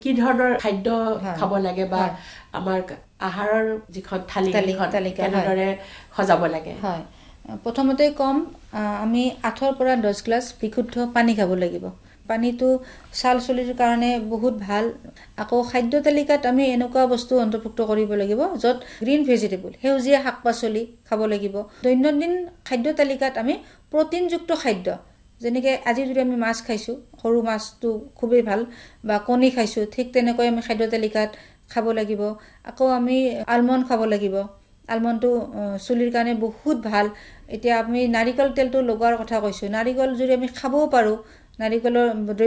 কি ধৰণৰ খাদ্য খাব লাগে বা আমাৰ আহাৰৰ যিখন তালিকা কেনেদৰে সজাব লাগে হয় প্ৰথমতে কম আমি 8 পৰা 10 গ্লাস বিশুদ্ধ পানী খাব লাগিব পানীটো ছাল চুলিৰ কাৰণে বহুত ভাল আকৌ খাদ্য তালিকাত আমি এনেকুৱা বস্তু অন্তৰ্ভুক্ত কৰিব লাগিব যত গ্ৰীন ভেজিটেবল সেউজীয়া শাক-পাচলি খাব লাগিব দৈনন্দিন খাদ্য তালিকাত আমি প্ৰটিনযুক্ত খাদ্য যেনেকৈ আজি যদি আমি মাছ খাইছো সৰু মাছটো খুবেই ভাল বা কণী খাইছো ঠিক তেনেকৈ আমি খাদ্য তালিকাত খাব লাগিব আকৌ আমি আলমণ্ড খাব লাগিব আলমণ্ডটো চুলিৰ কাৰণে বহুত ভাল এতিয়া আমি নাৰিকল তেলটো লগোৱাৰ কথা কৈছো নাৰিকল যদি আমি খাবও পাৰো নাৰিকলৰ